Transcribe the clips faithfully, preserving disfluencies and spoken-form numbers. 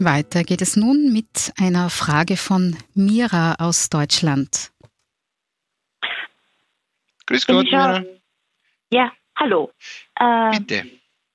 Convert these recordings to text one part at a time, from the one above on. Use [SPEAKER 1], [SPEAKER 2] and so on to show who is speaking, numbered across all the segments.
[SPEAKER 1] Weiter geht es nun mit einer Frage von Mira aus Deutschland.
[SPEAKER 2] Grüß Gott, Mira.
[SPEAKER 3] Ja, hallo. Äh,
[SPEAKER 2] Bitte.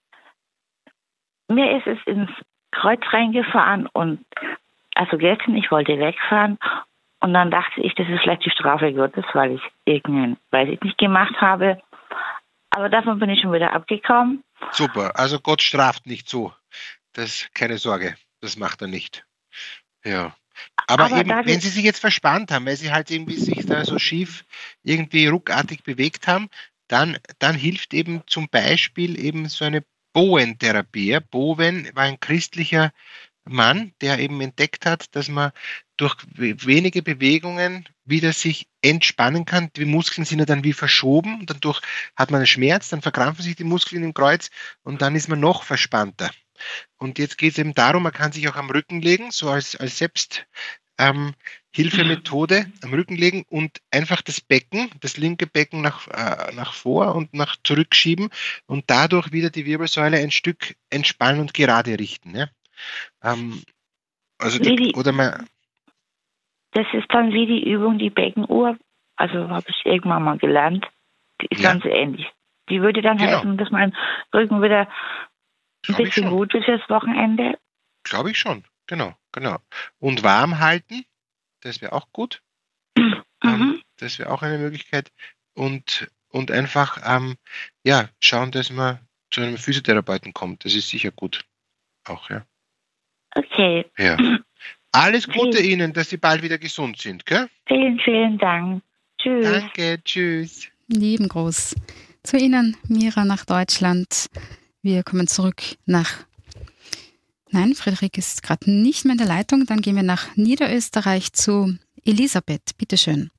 [SPEAKER 3] Mir ist es ins Kreuz reingefahren und also gestern, ich wollte wegfahren und dann dachte ich, das ist vielleicht die Strafe Gottes, weil ich irgendein, weiß ich nicht, gemacht habe. Aber davon bin ich schon wieder abgekommen.
[SPEAKER 2] Super, also Gott straft nicht so. Das keine Sorge, das macht er nicht. Ja. Aber,
[SPEAKER 3] Aber
[SPEAKER 2] eben,
[SPEAKER 3] da
[SPEAKER 2] wenn
[SPEAKER 3] die-
[SPEAKER 2] Sie sich jetzt verspannt haben, weil Sie halt irgendwie sich da so schief irgendwie ruckartig bewegt haben, dann, dann hilft eben zum Beispiel eben so eine Bowen-Therapie. Bowen war ein christlicher Mann, der eben entdeckt hat, dass man durch we- wenige Bewegungen wieder sich entspannen kann. Die Muskeln sind ja dann wie verschoben, dadurch hat man einen Schmerz, dann verkrampfen sich die Muskeln im Kreuz und dann ist man noch verspannter. Und jetzt geht es eben darum, man kann sich auch am Rücken legen, so als, als Selbst ähm, Hilfemethode am Rücken legen und einfach das Becken, das linke Becken nach, äh, nach vor und nach zurückschieben und dadurch wieder die Wirbelsäule ein Stück entspannen und gerade richten. Ja? Ähm, also
[SPEAKER 3] Wie
[SPEAKER 2] die,
[SPEAKER 3] die-
[SPEAKER 2] oder man,
[SPEAKER 3] Das ist dann wie die Übung, die Beckenuhr. Also habe ich irgendwann mal gelernt. Die ist
[SPEAKER 2] Ja.
[SPEAKER 3] ganz ähnlich. Die würde dann
[SPEAKER 2] Genau.
[SPEAKER 3] helfen, dass mein Rücken wieder ein
[SPEAKER 2] glaube ich
[SPEAKER 3] bisschen
[SPEAKER 2] schon,
[SPEAKER 3] gut ist fürs Wochenende.
[SPEAKER 2] glaube ich schon, genau, genau. Und warm halten, das wäre auch gut.
[SPEAKER 3] Mhm.
[SPEAKER 2] Ähm, das wäre auch eine Möglichkeit. Und, und einfach ähm, ja, schauen, dass man zu einem Physiotherapeuten kommt. Das ist sicher gut. Auch, ja.
[SPEAKER 3] Okay.
[SPEAKER 2] Ja. Alles Gute
[SPEAKER 3] Vielen-
[SPEAKER 2] Ihnen, dass Sie bald wieder gesund sind, gell?
[SPEAKER 3] Vielen, vielen Dank. Tschüss.
[SPEAKER 2] Danke, tschüss.
[SPEAKER 1] Lieben Gruß zu Ihnen, Mira, nach Deutschland. Wir kommen zurück nach... Nein, Frederik ist gerade nicht mehr in der Leitung. Dann gehen wir nach Niederösterreich zu Elisabeth. Bitte schön.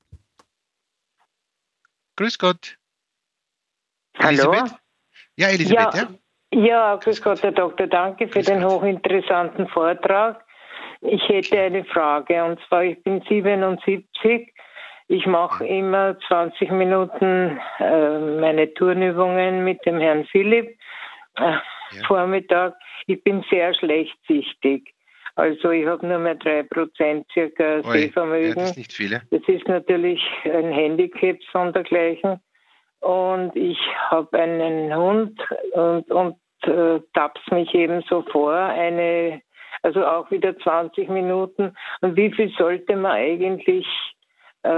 [SPEAKER 2] Grüß Gott.
[SPEAKER 4] Hallo?
[SPEAKER 2] Elisabeth? Ja, Elisabeth, ja?
[SPEAKER 4] Ja, ja, grüß Gott, Herr Doktor, danke für
[SPEAKER 2] Grüß
[SPEAKER 4] den
[SPEAKER 2] Gott.
[SPEAKER 4] hochinteressanten Vortrag. Ich hätte eine Frage, und zwar, ich bin siebenundsiebzig. Ich mache immer zwanzig Minuten äh, meine Turnübungen mit dem Herrn Philipp äh, Vormittag. Ich bin sehr schlecht-sichtig. Also ich habe nur mehr drei Prozent circa
[SPEAKER 2] Oi, ja,
[SPEAKER 4] Sehvermögen.
[SPEAKER 2] das ist nicht viele.
[SPEAKER 4] Das ist natürlich ein Handicap sondergleichen. Und ich habe einen Hund und, und äh, taps mich eben so vor, eine, also auch wieder zwanzig Minuten. Und wie viel sollte man eigentlich